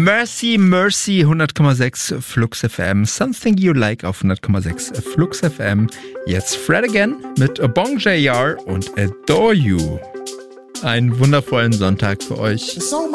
Mercy, Mercy, 100,6 Flux FM. Something You Like auf 100,6 Flux FM. Jetzt Fred Again mit Bong JR und Adore You. Einen wundervollen Sonntag für euch. So